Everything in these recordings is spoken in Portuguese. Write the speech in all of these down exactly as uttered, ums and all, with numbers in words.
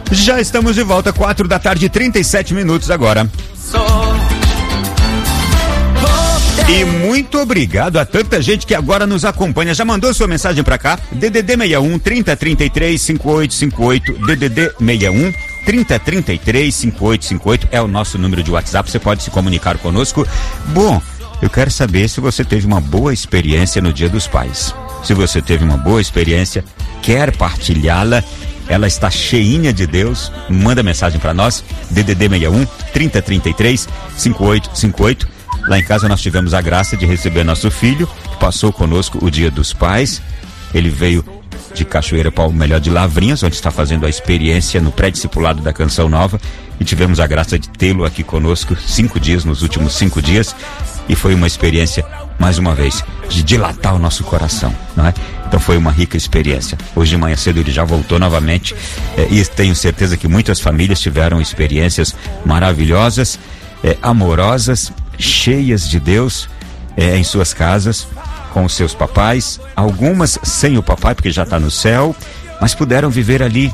Já estamos de volta, quatro da tarde, trinta e sete minutos agora. E muito obrigado a tanta gente que agora nos acompanha. Já mandou sua mensagem pra cá? D D D seis um, trinta, trinta e três, cinquenta e oito cinquenta e oito. D D D seis um, trinta, trinta e três, cinquenta e oito cinquenta e oito é o nosso número de WhatsApp. Você pode se comunicar conosco. Bom, eu quero saber se você teve uma boa experiência no Dia dos Pais. Se você teve uma boa experiência, quer partilhá-la, ela está cheinha de Deus, manda mensagem para nós, D D D seis um, trinta, trinta e três, cinquenta e oito cinquenta e oito. Lá em casa nós tivemos a graça de receber nosso filho, que passou conosco o Dia dos Pais. Ele veio de Cachoeira para o Melhor de Lavrinhas, onde está fazendo a experiência no pré-discipulado da Canção Nova, e tivemos a graça de tê-lo aqui conosco cinco dias, nos últimos cinco dias, e foi uma experiência, mais uma vez, de dilatar o nosso coração, não é? Então foi uma rica experiência. Hoje de manhã cedo ele já voltou novamente, eh, e tenho certeza que muitas famílias tiveram experiências maravilhosas, eh, amorosas, cheias de Deus, eh, em suas casas, com os seus papais, algumas sem o papai porque já está no céu, mas puderam viver ali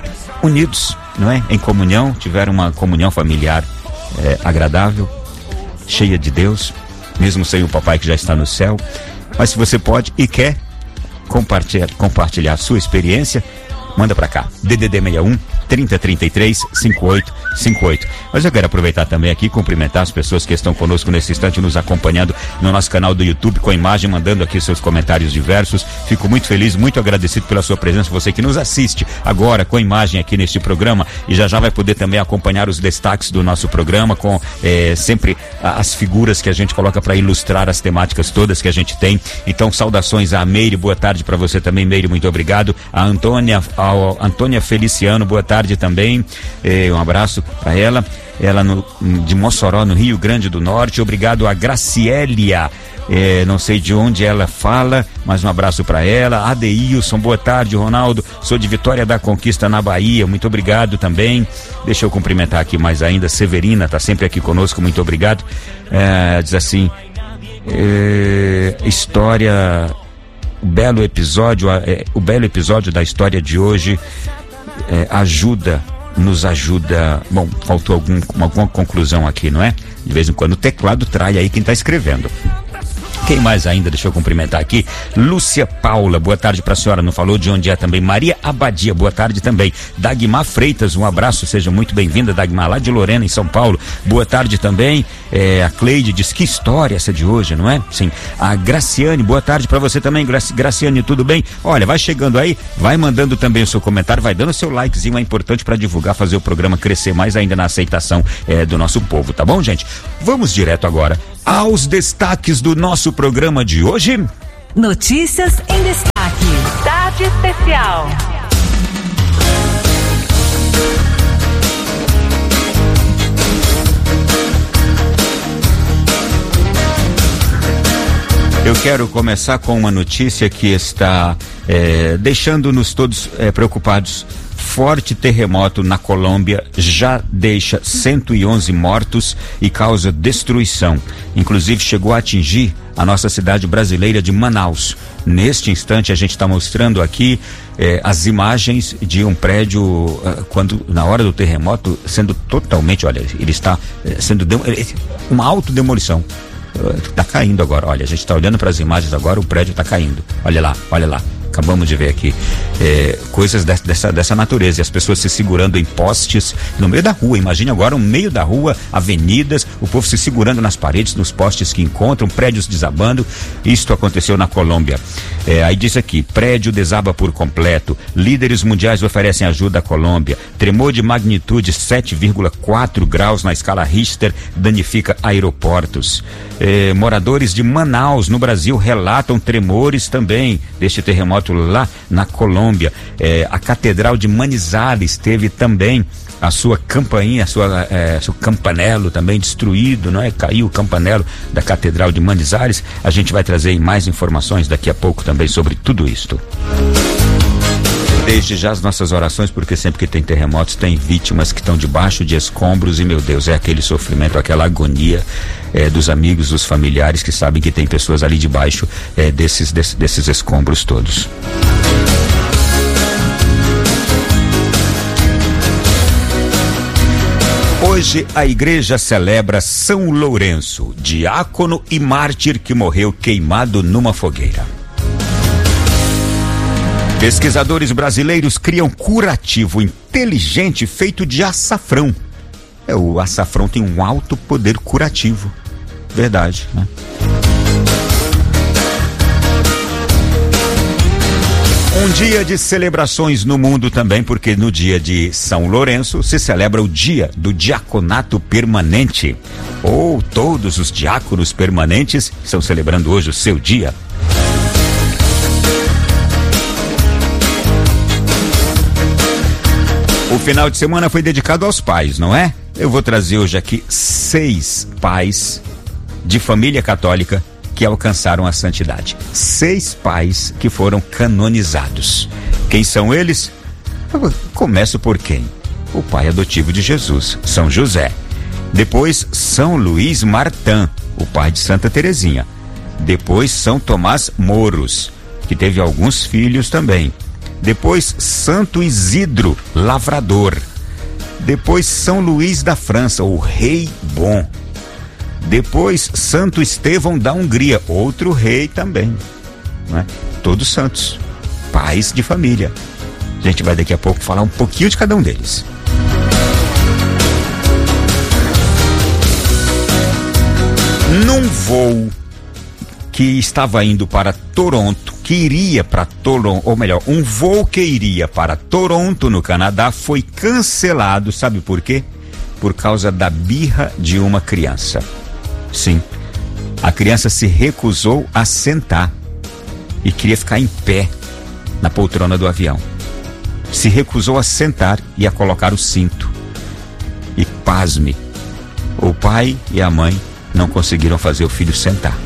unidos, não é? Em comunhão, tiveram uma comunhão familiar eh, agradável, cheia de Deus, mesmo sem o papai que já está no céu. Mas se você pode e quer compartilhar, compartilhar a sua experiência, manda pra cá, D D D seis um, trinta, trinta e três, cinquenta e oito cinquenta e oito. Mas eu quero aproveitar também aqui e cumprimentar as pessoas que estão conosco nesse instante, nos acompanhando no nosso canal do YouTube, com a imagem, mandando aqui seus comentários diversos. Fico muito feliz, muito agradecido pela sua presença, você que nos assiste agora com a imagem aqui neste programa, e já já vai poder também acompanhar os destaques do nosso programa, com eh, sempre as figuras que a gente coloca para ilustrar as temáticas todas que a gente tem. Então, saudações a Meire, boa tarde para você também, Meire, muito obrigado. A Antônia, a Antônia Feliciano, boa tarde também, eh, um abraço para ela, ela no, de Mossoró, no Rio Grande do Norte. Obrigado a Gracielia, eh, não sei de onde ela fala, mas um abraço para ela. Adeilson, boa tarde, Ronaldo, sou de Vitória da Conquista, na Bahia, muito obrigado também. Deixa eu cumprimentar aqui mais ainda, Severina, tá sempre aqui conosco, muito obrigado. Eh, diz assim, eh, história, o belo episódio, eh, o belo episódio da história de hoje eh, ajuda nos ajuda. Bom, faltou algum, alguma conclusão aqui, não é? De vez em quando o teclado trai aí quem está escrevendo. Quem mais ainda? Deixa eu cumprimentar aqui. Lúcia Paula, boa tarde para a senhora, não falou de onde é também. Maria Abadia, boa tarde também. Dagmar Freitas, um abraço, seja muito bem-vinda, Dagmar, lá de Lorena, em São Paulo. Boa tarde também. É, a Cleide diz, que história essa de hoje, não é? Sim. A Graciane, boa tarde para você também, Graci, Graciane, tudo bem? Olha, vai chegando aí, vai mandando também o seu comentário, vai dando o seu likezinho, é importante para divulgar, fazer o programa crescer mais ainda na aceitação é, do nosso povo, tá bom, gente? Vamos direto agora aos destaques do nosso programa de hoje. Notícias em destaque. Tarde especial. Eu quero começar com uma notícia que está é, deixando-nos todos é, preocupados. Forte terremoto na Colômbia já deixa cento e onze mortos e causa destruição. Inclusive chegou a atingir a nossa cidade brasileira de Manaus. Neste instante a gente está mostrando aqui eh, as imagens de um prédio uh, quando na hora do terremoto sendo totalmente, olha, ele está eh, sendo de, uma autodemolição. Está uh, caindo agora, olha, a gente está olhando para as imagens agora, o prédio está caindo. Olha lá, olha lá. Acabamos de ver aqui é, coisas de, dessa, dessa natureza, e as pessoas se segurando em postes no meio da rua. Imagine agora no meio da rua, avenidas, o povo se segurando nas paredes, nos postes que encontram, prédios desabando. Isto aconteceu na Colômbia. É, aí diz aqui, prédio desaba por completo, líderes mundiais oferecem ajuda à Colômbia, tremor de magnitude sete vírgula quatro graus na escala Richter danifica aeroportos. É, moradores de Manaus, no Brasil, relatam tremores também deste terremoto lá na Colômbia. É, a Catedral de Manizales teve também a sua campainha, a sua, é, seu campanelo também destruído, não é? Caiu o campanelo da Catedral de Manizales. A gente vai trazer mais informações daqui a pouco também sobre tudo isto. Desde já as nossas orações, porque sempre que tem terremotos tem vítimas que estão debaixo de escombros, e meu Deus, é aquele sofrimento, aquela agonia é, dos amigos, dos familiares que sabem que tem pessoas ali debaixo é, desses, desses, desses escombros todos. Hoje a igreja celebra São Lourenço, diácono e mártir que morreu queimado numa fogueira. Pesquisadores brasileiros criam curativo inteligente feito de açafrão. É, o açafrão tem um alto poder curativo. Verdade, né? Um dia de celebrações no mundo também, porque no dia de São Lourenço se celebra o dia do diaconato permanente. Ou todos os diáconos permanentes estão celebrando hoje o seu dia. O final de semana foi dedicado aos pais, não é? Eu vou trazer hoje aqui seis pais de família católica que alcançaram a santidade. Seis pais que foram canonizados. Quem são eles? Eu começo por quem? O pai adotivo de Jesus, São José. Depois, São Luís Martã, o pai de Santa Teresinha. Depois, São Tomás Moros, que teve alguns filhos também. Depois, Santo Isidro, lavrador. Depois, São Luís da França, o rei bom. Depois, Santo Estevão da Hungria, outro rei também, né? Todos santos, pais de família. A gente vai daqui a pouco falar um pouquinho de cada um deles. Num voo que estava indo para Toronto, que iria para Toronto, ou melhor, um voo que iria para Toronto, no Canadá, foi cancelado, sabe por quê? Por causa da birra de uma criança. Sim, a criança se recusou a sentar e queria ficar em pé na poltrona do avião. Se recusou a sentar e a colocar o cinto. E pasme, o pai e a mãe não conseguiram fazer o filho sentar.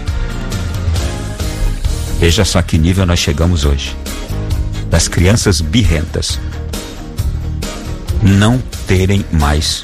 Veja só que nível nós chegamos hoje. Das crianças birrentas não terem mais,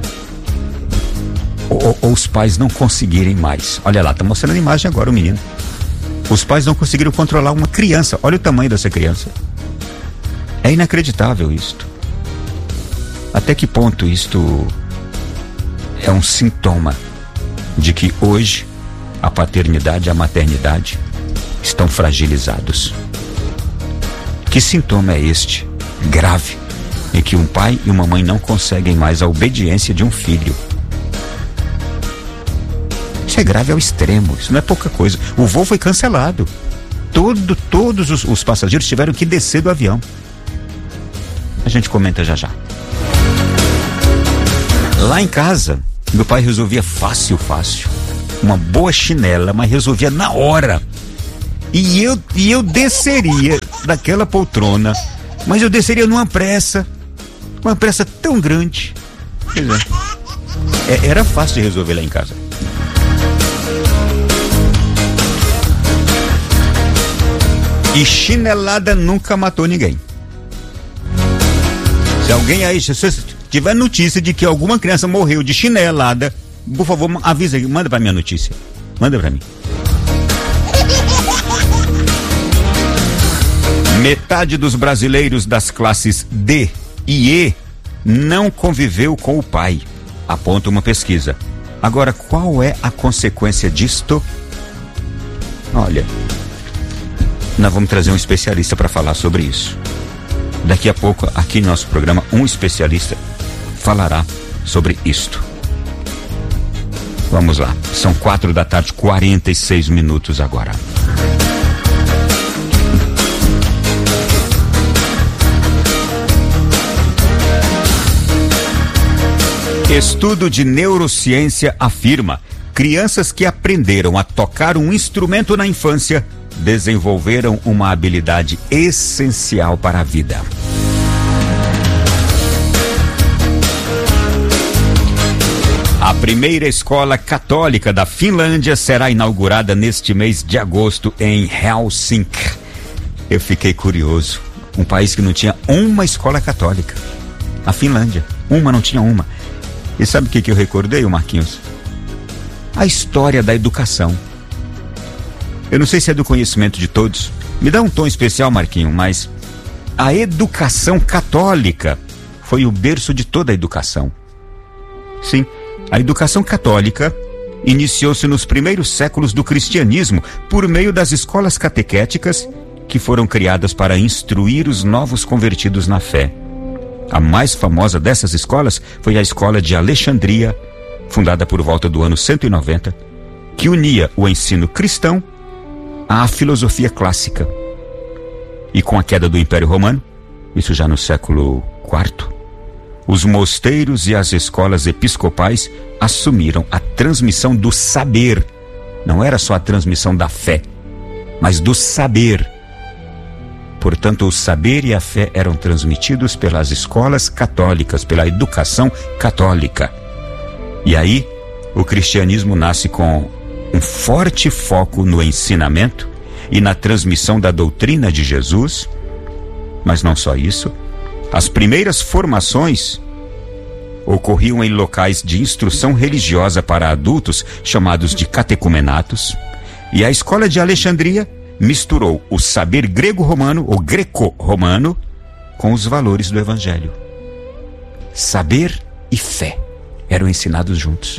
ou, ou os pais não conseguirem mais. Olha lá, tá mostrando a imagem agora o menino. Os pais não conseguiram controlar uma criança. Olha o tamanho dessa criança. É inacreditável isto. Até que ponto isto é um sintoma de que hoje a paternidade e a maternidade estão fragilizados? Que sintoma é este, grave, em que um pai e uma mãe não conseguem mais a obediência de um filho? Isso é grave ao extremo, isso não é pouca coisa. O voo foi cancelado. Todo, todos os, os passageiros tiveram que descer do avião. A gente comenta já já. Lá em casa, meu pai resolvia fácil, fácil. Uma boa chinela, mas resolvia na hora. E eu, e eu desceria daquela poltrona, mas eu desceria numa pressa, uma pressa tão grande. Pois é. É, era fácil de resolver lá em casa. E chinelada nunca matou ninguém. Se alguém aí, se você tiver notícia de que alguma criança morreu de chinelada, por favor, avisa aí, manda pra minha notícia. Manda pra mim. Metade dos brasileiros das classes D e E não conviveu com o pai, aponta uma pesquisa. Agora, qual é a consequência disto? Olha, nós vamos trazer um especialista para falar sobre isso. Daqui a pouco, aqui no nosso programa, um especialista falará sobre isto. Vamos lá, são quatro da tarde, quarenta e seis minutos agora. Estudo de neurociência afirma: crianças que aprenderam a tocar um instrumento na infância desenvolveram uma habilidade essencial para a vida. A primeira escola católica da Finlândia será inaugurada neste mês de agosto em Helsinki. Eu fiquei curioso. Um país que não tinha uma escola católica. A Finlândia. Uma, não tinha uma. E sabe o que, que eu recordei, Marquinhos? A história da educação. Eu não sei se é do conhecimento de todos. Me dá um tom especial, Marquinhos, mas a educação católica foi o berço de toda a educação. Sim, a educação católica iniciou-se nos primeiros séculos do cristianismo por meio das escolas catequéticas que foram criadas para instruir os novos convertidos na fé. A mais famosa dessas escolas foi a Escola de Alexandria, fundada por volta do ano cento e noventa, que unia o ensino cristão à filosofia clássica. E com a queda do Império Romano, isso já no século quarto, os mosteiros e as escolas episcopais assumiram a transmissão do saber. Não era só a transmissão da fé, mas do saber. Portanto, o saber e a fé eram transmitidos pelas escolas católicas, pela educação católica. E aí, o cristianismo nasce com um forte foco no ensinamento e na transmissão da doutrina de Jesus. Mas não só isso, as primeiras formações ocorriam em locais de instrução religiosa para adultos, chamados de catecumenatos, e a Escola de Alexandria misturou o saber grego-romano, ou greco-romano, com os valores do Evangelho. Saber e fé eram ensinados juntos.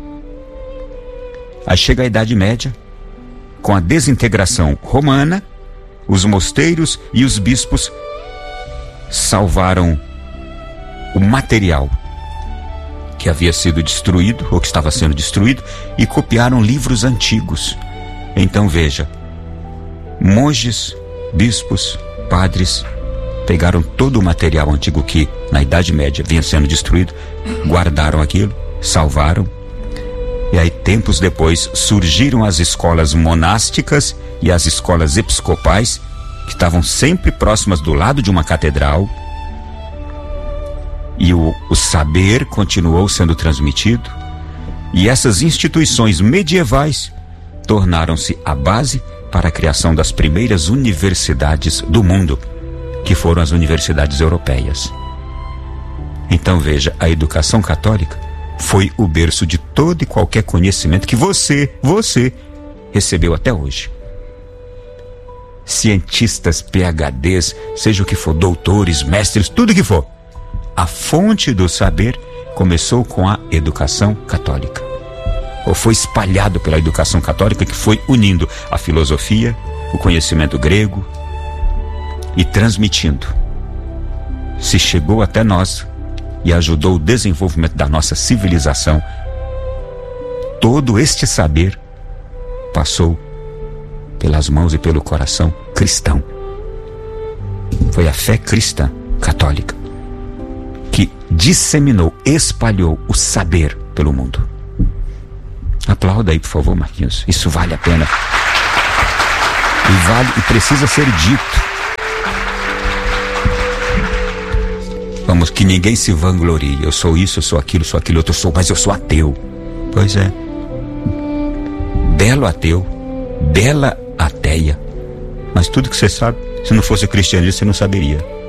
Aí chega a Idade Média, com a desintegração romana, os mosteiros e os bispos salvaram o material que havia sido destruído, ou que estava sendo destruído, e copiaram livros antigos. Então veja, monges, bispos, padres pegaram todo o material antigo que na Idade Média vinha sendo destruído, guardaram aquilo, salvaram. E aí, tempos depois, surgiram as escolas monásticas e as escolas episcopais, que estavam sempre próximas do lado de uma catedral. E o, o saber continuou sendo transmitido. E essas instituições medievais tornaram-se a base para a criação das primeiras universidades do mundo, que foram as universidades europeias. Então veja, a educação católica foi o berço de todo e qualquer conhecimento que você, você, recebeu até hoje. Cientistas, P H Ds, seja o que for, doutores, mestres, tudo que for. A fonte do saber começou com a educação católica. Ou foi espalhado pela educação católica, que foi unindo a filosofia, o conhecimento grego e transmitindo. Se chegou até nós e ajudou o desenvolvimento da nossa civilização. Todo este saber passou pelas mãos e pelo coração cristão. Foi a fé cristã católica que disseminou, espalhou o saber pelo mundo. Aplauda aí, por favor, Marquinhos. Isso vale a pena. E vale e precisa ser dito. Vamos, que ninguém se vanglorie. Eu sou isso, eu sou aquilo, eu sou aquilo, eu sou, mas eu sou ateu. Pois é. Belo ateu, bela ateia. Mas tudo que você sabe, se não fosse cristianismo, você não saberia.